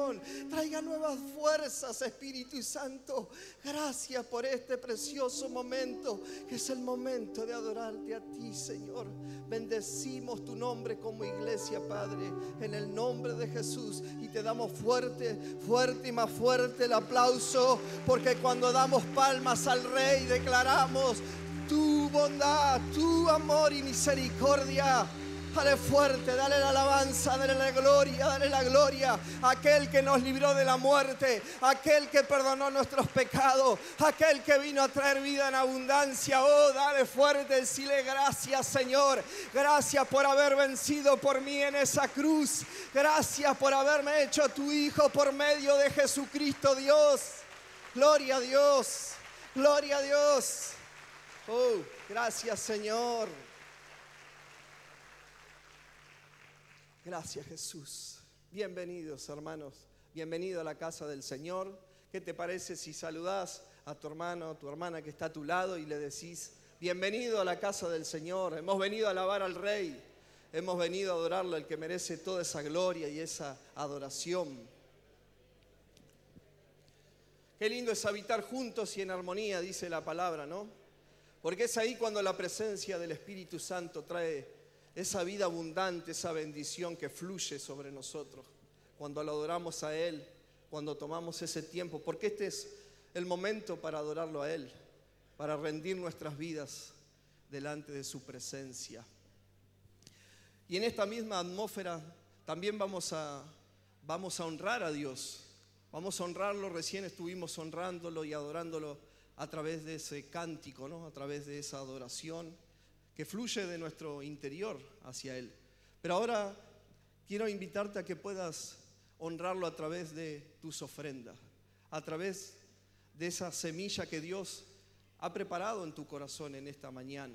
unción, traiga nuevas fuerzas, Espíritu Santo. Gracias por este precioso momento, que es el momento de adorarte a ti, Señor. Bendecimos tu nombre como iglesia, Padre, en el nombre de Jesús, y te damos fuerte, fuerte y más fuerte el aplauso, porque cuando damos palmas al Rey declaramos tu bondad, tu amor y misericordia. Dale fuerte, dale la alabanza, dale la gloria a aquel que nos libró de la muerte, aquel que perdonó nuestros pecados, aquel que vino a traer vida en abundancia. Oh, dale fuerte, decile gracias, Señor. Gracias por haber vencido por mí en esa cruz. Gracias por haberme hecho tu hijo por medio de Jesucristo, Dios. Gloria a Dios, gloria a Dios. Oh, gracias, Señor. Gracias, Jesús. Bienvenidos, hermanos. Bienvenido a la casa del Señor. ¿Qué te parece si saludás a tu hermano o tu hermana que está a tu lado y le decís: bienvenido a la casa del Señor? Hemos venido a alabar al Rey. Hemos venido a adorarlo, el que merece toda esa gloria y esa adoración. Qué lindo es habitar juntos y en armonía, dice la palabra, ¿no? Porque es ahí cuando la presencia del Espíritu Santo trae esa vida abundante, esa bendición que fluye sobre nosotros. Cuando lo adoramos a Él, cuando tomamos ese tiempo, porque este es el momento para adorarlo a Él, para rendir nuestras vidas delante de su presencia. Y en esta misma atmósfera también vamos a honrar a Dios. Vamos a honrarlo. Recién estuvimos honrándolo y adorándolo a través de ese cántico, ¿no? A través de esa adoración que fluye de nuestro interior hacia Él. Pero ahora quiero invitarte a que puedas honrarlo a través de tus ofrendas, a través de esa semilla que Dios ha preparado en tu corazón en esta mañana.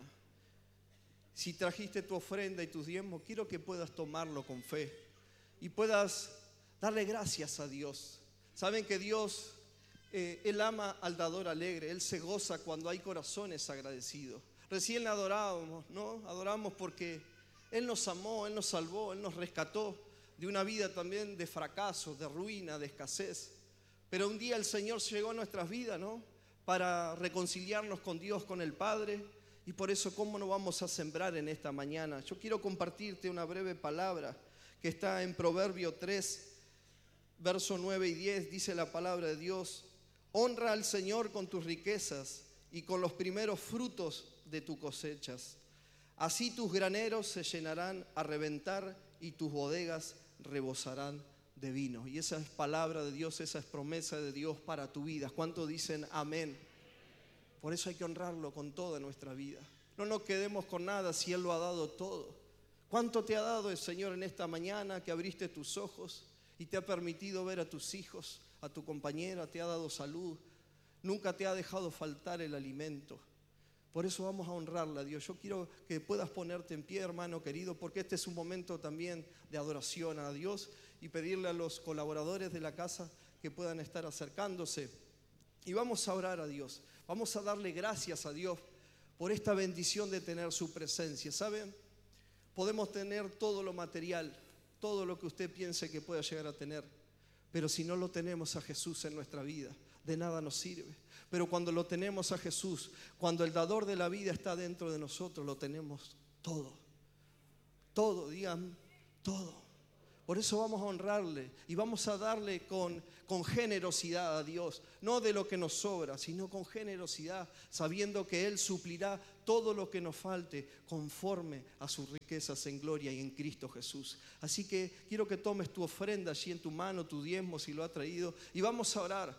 Si trajiste tu ofrenda y tus diezmos, quiero que puedas tomarlo con fe y puedas darle gracias a Dios. Saben que Dios, Él ama al dador alegre. Él se goza cuando hay corazones agradecidos. Recién le adorábamos, ¿no? Adoramos porque Él nos amó, Él nos salvó, Él nos rescató de una vida también de fracaso, de ruina, de escasez. Pero un día el Señor llegó a nuestras vidas, ¿no? Para reconciliarnos con Dios, con el Padre. Y por eso, ¿cómo no vamos a sembrar en esta mañana? Yo quiero compartirte una breve palabra que está en Proverbio 3, verso 9 y 10. Dice la palabra de Dios: honra al Señor con tus riquezas y con los primeros frutos de tus cosechas. Así tus graneros se llenarán a reventar y tus bodegas rebosarán de vino. Y esa es palabra de Dios, esa es promesa de Dios para tu vida. ¿Cuántos dicen amén? Por eso hay que honrarlo con toda nuestra vida. No nos quedemos con nada si Él lo ha dado todo. ¿Cuánto te ha dado el Señor en esta mañana que abriste tus ojos y te ha permitido ver a tus hijos, a tu compañera? Te ha dado salud. Nunca te ha dejado faltar el alimento. Por eso vamos a honrarle a Dios. Yo quiero que puedas ponerte en pie, hermano querido, porque este es un momento también de adoración a Dios, y pedirle a los colaboradores de la casa que puedan estar acercándose. Y vamos a orar a Dios. Vamos a darle gracias a Dios por esta bendición de tener su presencia. ¿Saben? Podemos tener todo lo material, todo lo que usted piense que pueda llegar a tener, pero si no lo tenemos a Jesús en nuestra vida, de nada nos sirve. Pero cuando lo tenemos a Jesús, cuando el dador de la vida está dentro de nosotros, lo tenemos todo. Todo, digan, todo. Por eso vamos a honrarle y vamos a darle con generosidad a Dios. No de lo que nos sobra, sino con generosidad, sabiendo que Él suplirá todo lo que nos falte conforme a sus riquezas en gloria y en Cristo Jesús. Así que quiero que tomes tu ofrenda allí en tu mano, tu diezmo si lo ha traído, y vamos a orar